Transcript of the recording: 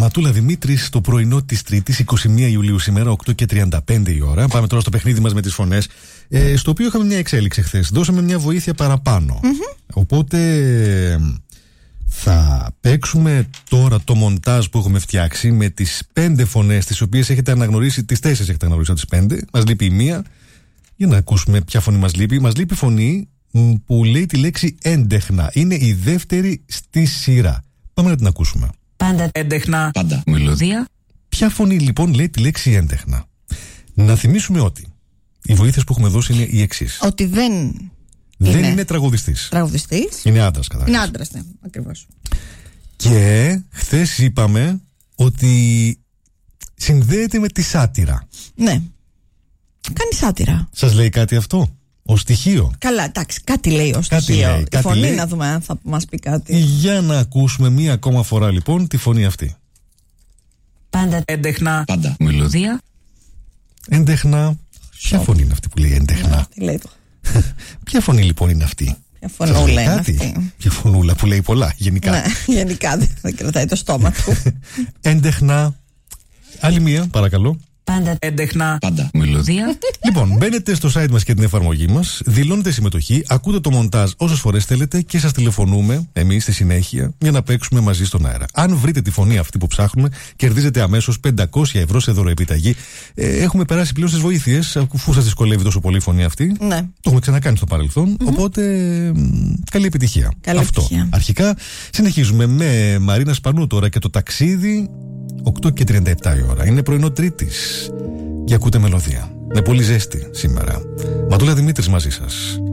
Ματούλα Δημήτρης, το πρωινό της Τρίτης, 21 Ιουλίου σήμερα, 8:35 η ώρα. Πάμε τώρα στο παιχνίδι μας με τις φωνές. Στο οποίο είχαμε μια εξέλιξη χθες. Δώσαμε μια βοήθεια παραπάνω. Οπότε θα παίξουμε τώρα το μοντάζ που έχουμε φτιάξει με τις 5 φωνές, τις οποίες έχετε αναγνωρίσει, τις 4 έχετε αναγνωρίσει από τις 5. Μας λείπει η μία. Για να ακούσουμε ποια φωνή μας λείπει. Μας λείπει φωνή που λέει τη λέξη έντεχνα. Είναι η δεύτερη στη σειρά. Πάμε να την ακούσουμε. Πάντα έντεχνα. Πάντα μελωδία. Ποια φωνή λοιπόν λέει τη λέξη έντεχνα? Να θυμίσουμε ότι οι βοήθειες που έχουμε δώσει είναι οι εξής. Ότι δεν είναι τραγουδιστής. Είναι άντρας καταρχάς. Είναι άντρας, ναι, ακριβώς. Και χθες είπαμε ότι συνδέεται με τη σάτυρα. Ναι. Κάνει σάτυρα. Σας λέει κάτι αυτό? Ως στοιχείο? Καλά, εντάξει, κάτι λέει ως στοιχείο. Η φωνή λέει. Να δούμε αν θα μας πει κάτι. Για να ακούσουμε μία ακόμα φορά λοιπόν τη φωνή αυτή. Πάντα έντεχνα. Πάντα μελωδία. Έντεχνα. Ποια φωνή είναι αυτή που λέει έντεχνα? Τι λέει το? Ποια φωνή λοιπόν είναι αυτή? Ποια φωνούλα είναι αυτή? Ποια φωνούλα που λέει πολλά γενικά? Ναι, γενικά δεν κρατάει το στόμα του. Έντεχνα. Άλλη μία παρακαλώ. Πάντα έντεχνα. Πάντα μελωδία. Λοιπόν, μπαίνετε στο site μας και την εφαρμογή μας, δηλώνετε συμμετοχή, ακούτε το μοντάζ όσες φορές θέλετε και σας τηλεφωνούμε εμείς στη συνέχεια για να παίξουμε μαζί στον αέρα. Αν βρείτε τη φωνή αυτή που ψάχνουμε, κερδίζετε αμέσως 500 ευρώ σε δωροεπιταγή. Έχουμε περάσει πλέον στις βοήθειες, αφού σας δυσκολεύει τόσο πολύ η φωνή αυτή. Ναι. Το έχουμε ξανακάνει στο παρελθόν. Οπότε καλή επιτυχία. Καλή επιτυχία. Αρχικά συνεχίζουμε με Μαρίνα Σπανού τώρα και το ταξίδι. 8:37 η ώρα. Είναι πρωινό Τρίτης και ακούτε μελωδία. Με πολύ ζέστη σήμερα. Ματούλα Δημήτρης μαζί σας.